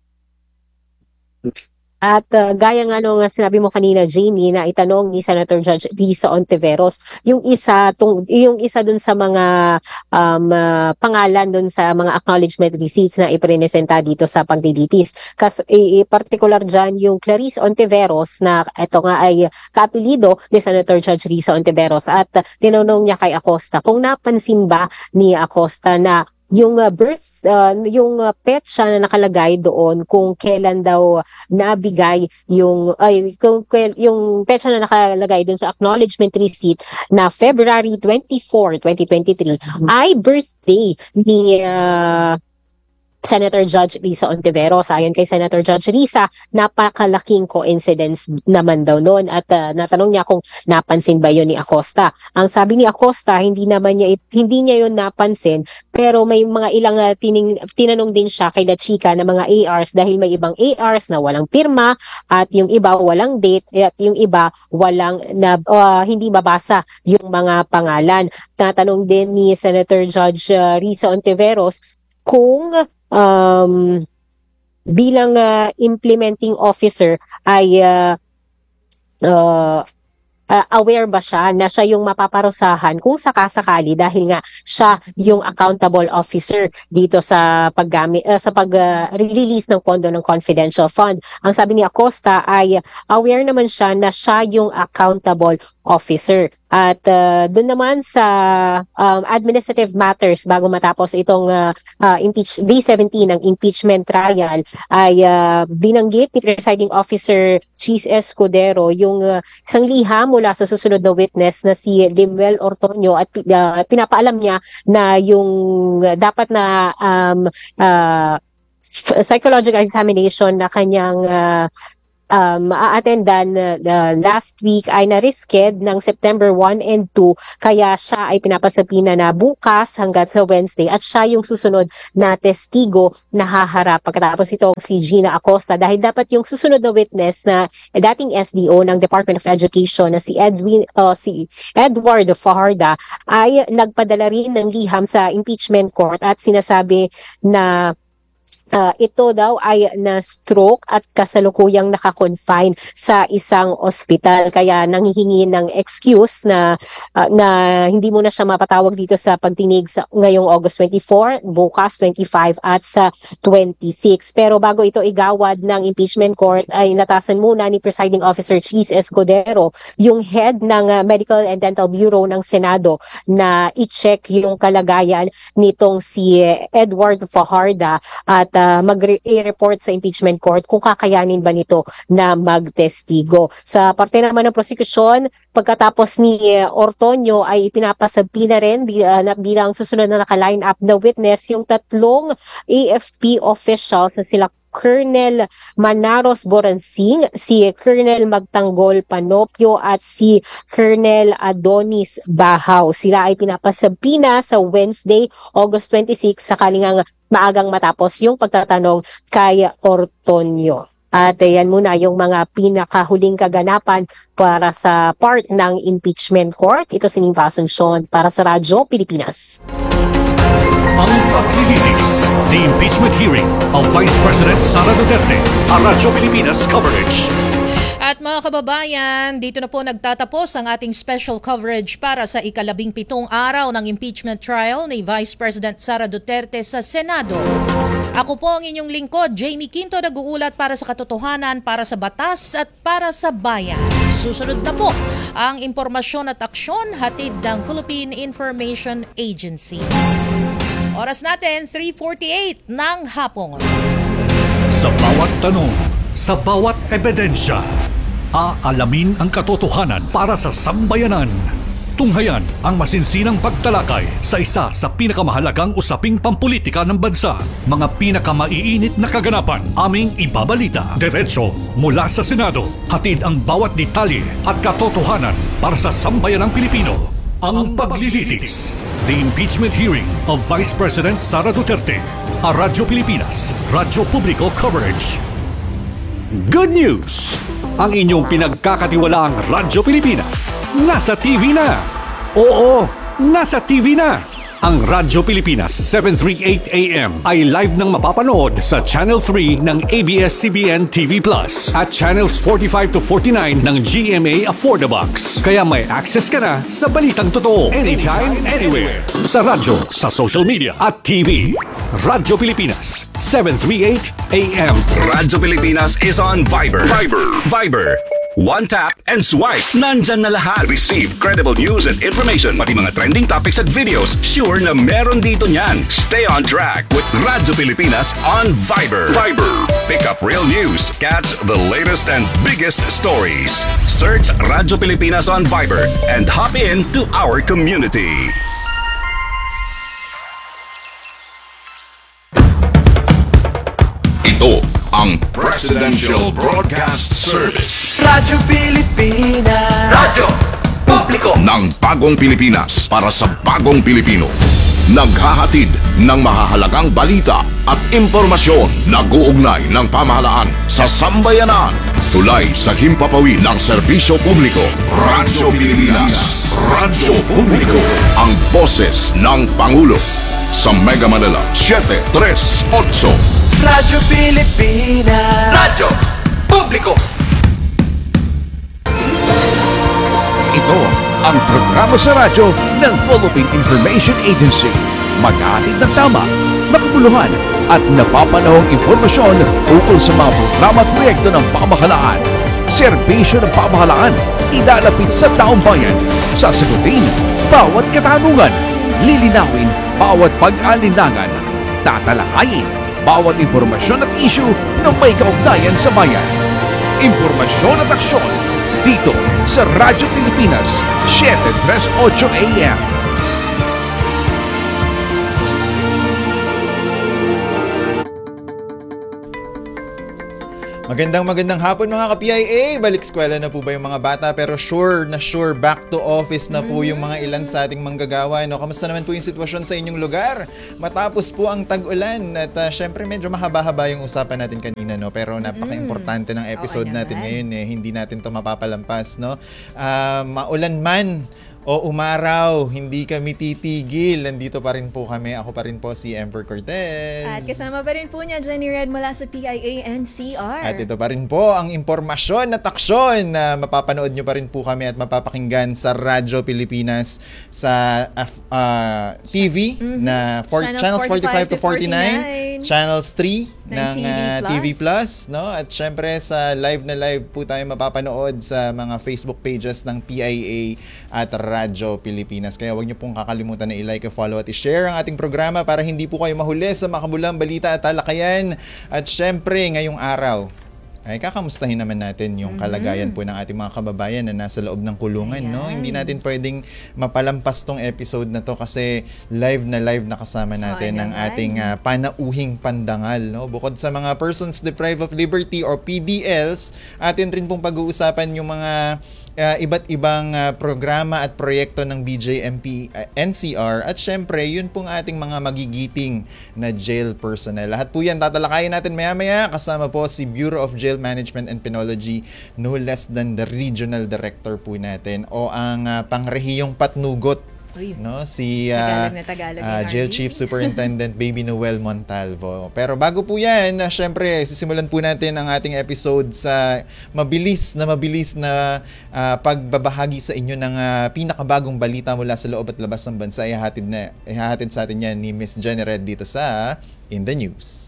At gaya nga nung sinabi mo kanina, Jamie, na itanong ni Senator Judge Risa Ontiveros, yung isa dun sa mga pangalan dun sa mga acknowledgement receipts na iprenesenta dito sa pagdilitis. Kasi particular dyan yung Clarice Ontiveros na ito nga ay kaapelido ni Senator Judge Risa Ontiveros at tinanong niya kay Acosta kung napansin ba ni Acosta na yung yung petsa na nakalagay doon kung kailan daw nabigay yung petsa na nakalagay doon sa acknowledgement receipt na February 24, 2023 ay birthday ni Senator Judge Risa Ontiveros. Ayon kay Senator Judge Risa, napakalaking coincidence naman daw noon at natanong niya kung napansin ba yun ni Acosta. Ang sabi ni Acosta, hindi niya yun napansin, pero may mga ilang tinanong din siya kay La Chica na mga ARs dahil may ibang ARs na walang pirma at yung iba walang date at yung iba hindi mabasa yung mga pangalan. Natanong din ni Senator Judge Risa Ontiveros kung bilang implementing officer ay aware ba siya na siya yung mapaparusahan kung sakasakali dahil nga siya yung accountable officer dito sa pag-release ng pondo ng confidential fund. Ang sabi ni Acosta ay aware naman siya na siya yung accountable officer. At doon naman sa administrative matters bago matapos itong day 17 ng impeachment trial ay binanggit ni Presiding Officer Cheese Escudero yung isang liham mula sa susunod na witness na si Limuel Ortonio at pinapaalam niya na yung dapat na psychological examination na kanyang a-attendan last week ay na-risked ng September 1 and 2 kaya siya ay pinapasapina na bukas hanggang sa Wednesday at siya yung susunod na testigo na haharap pagkatapos itong si Gina Acosta dahil dapat yung susunod na witness na dating SDO ng Department of Education na si Edward Fajarda ay nagpadala rin ng liham sa impeachment court at sinasabi na ito daw ay na-stroke at kasalukuyang naka-confine sa isang ospital. Kaya nanghihingi ng excuse na hindi mo na siya mapatawag dito sa pagdinig ngayong August 24, bukas 25 at sa 26. Pero bago ito igawad ng impeachment court ay natasan muna ni Presiding Officer Cheese Escudero yung head ng Medical and Dental Bureau ng Senado na i-check yung kalagayan nitong si Edward Fajarda at mag-report sa impeachment court kung kakayanin ba nito na magtestigo. Sa parte naman ng prosecution, pagkatapos ni Ortonio ay ipinapasabpi na rin bilang susunod na naka-line up na witness yung tatlong AFP officials na sila Colonel Manaros Boransing, si Colonel Magtanggol Panopio at si Colonel Adonis Bahaw. Sila ay pinapasabpi na sa Wednesday, August 26 sakaling ang maagang matapos yung pagtatanong kay Ortonio. At yan muna yung mga pinakahuling kaganapan para sa part ng impeachment court. Ito si Niva Asuncion para sa Radyo Pilipinas. Ang paglilitis, the impeachment hearing of Vice President Sara Duterte, ang Radyo Pilipinas coverage. At mga kababayan, dito na po nagtatapos ang ating special coverage para sa ika-17 araw ng impeachment trial ni Vice President Sara Duterte sa Senado. Ako po ang inyong lingkod, Jamie Quinto, nag-uulat para sa katotohanan, para sa batas at para sa bayan. Susunod na po ang impormasyon at aksyon hatid ng Philippine Information Agency. Oras natin, 3:48 ng hapon. Sa bawat tanong, sa bawat ebidensya, aalamin ang katotohanan para sa sambayanan. Tunghayan ang masinsinang pagtalakay sa isa sa pinakamahalagang usaping pampulitika ng bansa. Mga pinakamaiinit na kaganapan, aming ibabalita. Diretso mula sa Senado, hatid ang bawat detalye at katotohanan para sa sambayanang Pilipino. Ang paglilitis, the impeachment hearing of Vice President Sara Duterte, a Radyo Pilipinas, Radyo Publiko coverage. Good news! Ang inyong pinagkakatiwalaang Radyo Pilipinas, nasa TV na! Oo, nasa TV na! Ang Radyo Pilipinas 738 AM ay live nang mapapanood sa Channel 3 ng ABS-CBN TV Plus at Channels 45 to 49 ng GMA Affordabox. Kaya may access ka na sa balitang totoo anytime, anywhere. Sa radyo, sa social media at TV. Radyo Pilipinas 738 AM. Radyo Pilipinas is on Viber. Viber. One tap and swipe. Nandyan na lahat. Receive credible news and information. Pati mga trending topics at videos. Sure na meron dito niyan. Stay on track with Radyo Pilipinas on Viber. Pick up real news. Catch the latest and biggest stories. Search Radyo Pilipinas on Viber and hop in to our community. Ito ang Presidential Broadcast Service. Radyo Pilipinas. Radyo Publiko ng bagong Pilipinas para sa bagong Pilipino. Naghahatid ng mahahalagang balita at impormasyon na guugnay ng pamahalaan sa sambayanan. Tulay sa himpapawid ng serbisyo publiko. Radyo Pilipinas. Radyo Publiko. Ang boses ng Pangulo. Sa Mega Manila 738. Radyo Pilipinas. Radyo Publiko. ang programa sa radyo ng Philippine Information Agency. Maghahatid ng tama, makabuluhan at napapanahong impormasyon ukol sa mga programa at proyekto ng pamahalaan. Serbisyo ng pamahalaan, ilalapit sa taong bayan. Sasagutin bawat katanungan, lilinawin bawat pag-alinlangan, tatalakayin bawat impormasyon at issue na may kaugnayan sa bayan. Impormasyon at aksyon dito sa Radyo Pilipinas, 738 AM. Magandang hapon mga ka-PIA! Balik eskwela na po ba yung mga bata? Pero sure back to office na po yung mga ilan sa ating manggagawa. No? Kamusta naman po yung sitwasyon sa inyong lugar? Matapos po ang tag-ulan at syempre medyo mahaba-haba yung usapan natin kanina. No? Pero napaka-importante ng episode natin ngayon. Hindi natin to mapapalampas. No? Maulan man o umaraw, hindi kami titigil. Nandito pa rin po kami. Ako pa rin po si Emper Cortez. At kasama pa rin po niya Jenny Red mula sa PIA NCR. At ito pa rin po ang impormasyon at aksyon na mapapanood nyo pa rin po kami at mapapakinggan sa Radyo Pilipinas sa TV na Channels 45 to 49, Channels 3 ng TV Plus, no? At syempre sa live po tayo mapapanood sa mga Facebook pages ng PIA at Radyo Pilipinas. Kaya huwag niyo pong kakalimutan na i-like, follow at i-share ang ating programa para hindi po kayo mahuli sa makabulang balita at talakayan. At syempre, ngayong araw, ay kakamustahin naman natin yung kalagayan po ng ating mga kababayan na nasa loob ng kulungan. No? Hindi natin pwedeng mapalampas tong episode na to kasi live na kasama natin ang ating panauhing pandangal. No? Bukod sa mga persons deprived of liberty or PDLs, atin rin pong pag-uusapan yung mga iba't ibang programa at proyekto ng BJMP NCR at syempre yun pong ating mga magigiting na jail personnel. Lahat po yan tatalakayin natin maya-maya kasama po si Bureau of Jail Management and Penology, no less than the regional director po natin o ang pangrehiyong patnugot, no, si Jail Chief Superintendent Baby Noel Montalvo. Pero bago po yan, syempre sisimulan po natin ang ating episode sa mabilis na pagbabahagi sa inyo ng pinakabagong balita mula sa loob at labas ng bansa. Ihahatid sa atin yan ni Miss Jenny Red dito sa In the News.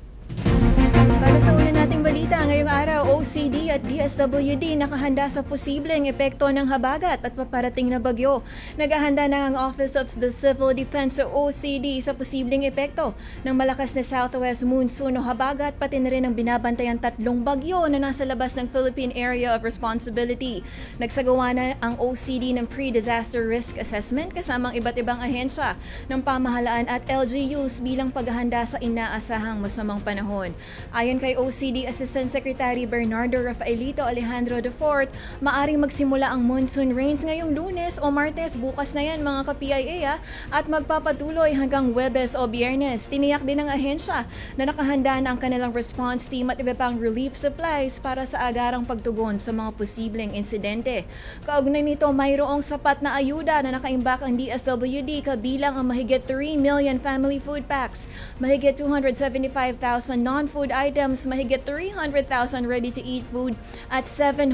Para sa una nating balita, ngayong araw, OCD at DSWD nakahanda sa posibleng epekto ng habagat at paparating na bagyo. Naghahanda na ang Office of the Civil Defense o OCD sa posibleng epekto ng malakas na southwest monsoon o habagat, pati na rin ang binabantayan 3 bagyo na nasa labas ng Philippine Area of Responsibility. Nagsagawa na ang OCD ng pre-disaster risk assessment kasamang iba't ibang ahensya ng pamahalaan at LGUs bilang paghahanda sa inaasahang masamang panahon. Ayon kay OCD Assistant Secretary Bernardo Rafaelito Alejandro IV, maaring magsimula ang monsoon rains ngayong Lunes o Martes, bukas na yan mga ka-PIA, at magpapatuloy hanggang Huwebes o Biyernes. Tiniyak din ng ahensya na nakahanda na ang kanilang response team at iba pang relief supplies para sa agarang pagtugon sa mga posibleng insidente. Kaugnay nito, mayroong sapat na ayuda na nakaimbak ang DSWD kabilang ang mahigit 3 million family food packs, mahigit 275,000 non-food items, mahigit 300,000 ready-to-eat food at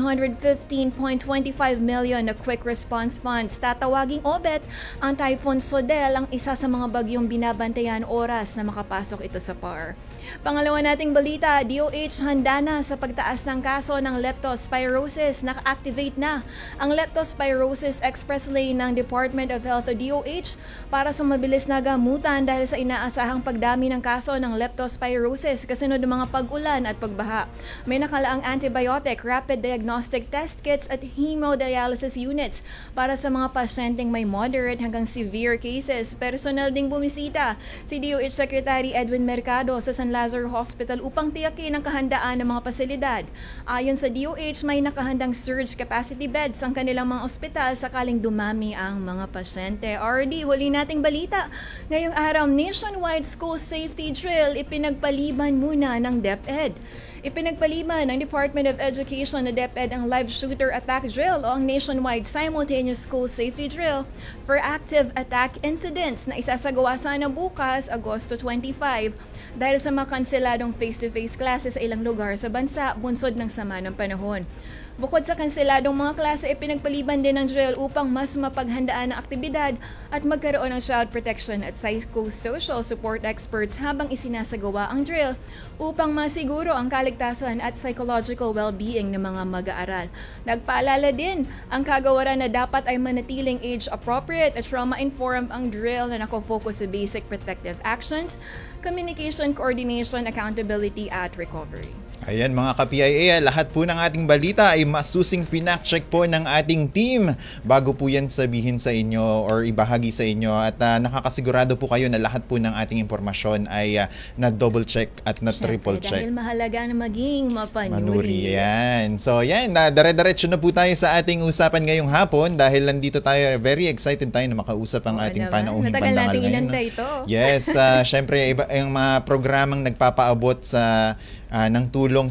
715.25 million na quick response funds. Tatawaging OBET ang Typhoon Sodel, ang isa sa mga bagyong binabantayan oras na makapasok ito sa PAR. Pangalawa nating balita, DOH handa na sa pagtaas ng kaso ng leptospirosis. Naka-activate na ang Leptospirosis Express Lane ng Department of Health o DOH para sa mabilis na gamutan dahil sa inaasahang pagdami ng kaso ng leptospirosis kasunod ng mga pag-ulan at pagbaha. May nakalaang antibiotic, rapid diagnostic test kits at hemodialysis units para sa mga pasyenteng may moderate hanggang severe cases. Personal ding bumisita si DOH Secretary Edwin Mercado sa San Lazaro Hospital upang tiyakin ang kahandaan ng mga pasilidad. Ayon sa DOH, may nakahandang surge capacity beds ang kanilang mga ospital sakaling dumami ang mga pasyente. RD, huli nating balita. Ngayong araw, nationwide school safety drill ipinagpaliban muna ng DepEd. Ipinagpaliban ng Department of Education na DepEd ang live shooter attack drill o ang nationwide simultaneous school safety drill for active attack incidents na isasagawa sana bukas, Agosto 25, dahil sa mga kanseladong face-to-face classes sa ilang lugar sa bansa, bunsod ng sama ng panahon. Bukod sa kanseladong mga klase, pinagpaliban din ng drill upang mas mapaghandaan ang aktibidad at magkaroon ng child protection at psychosocial support experts habang isinasagawa ang drill upang masiguro ang kaligtasan at psychological well-being ng mga mag-aaral. Nagpaalala din ang kagawaran na dapat ay manatiling age-appropriate at trauma-informed ang drill na nakofocus sa basic protective actions, communication, coordination, accountability at recovery. Ayan mga ka-PIA, lahat po ng ating balita ay masusing finact-check po ng ating team bago po yan sabihin sa inyo or ibahagi sa inyo at nakakasigurado po kayo na lahat po ng ating impormasyon ay na-double check at na-triple check. Dahil mahalaga na maging Manuri. Yan. So yan, dire-diretso na po tayo sa ating usapan ngayong hapon dahil nandito tayo, very excited tayo na makausap ang ating panauhing Matagal bandangal nating ngayon. inantay ito. Yes, syempre iba yung mga programang nagpapaabot sa ng tulong